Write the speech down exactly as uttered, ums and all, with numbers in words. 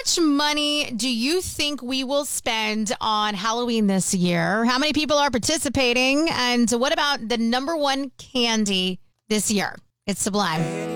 much money do you think we will spend on Halloween this year? How many people are participating? And what about the number one candy this year? It's Sublime.